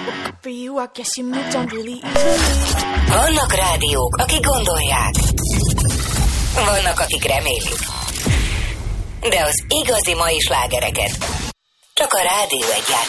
For you, I guess you moved on really easily. Vannak rádiók, akik gondolják. Vannak, akik remélik. De az igazi mai slágereket csak a Rádió 1 játszik.